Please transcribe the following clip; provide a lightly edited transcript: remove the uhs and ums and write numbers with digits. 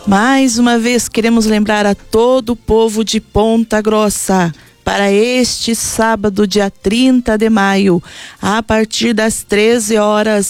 Mais uma vez queremos lembrar a todo o povo de Ponta Grossa, para este sábado, dia 30 de maio, a partir das 13 horas,